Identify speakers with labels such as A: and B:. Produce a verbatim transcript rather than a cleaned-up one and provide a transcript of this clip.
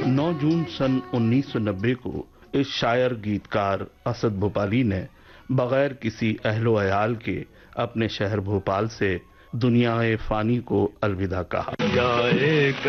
A: नौ जून सन उन्नीस सौ नब्बे को इस शायर गीतकार असद भोपाली ने बगैर किसी अहलो अयाल के अपने शहर भोपाल से दुनिया-ए फानी को अलविदा कहा।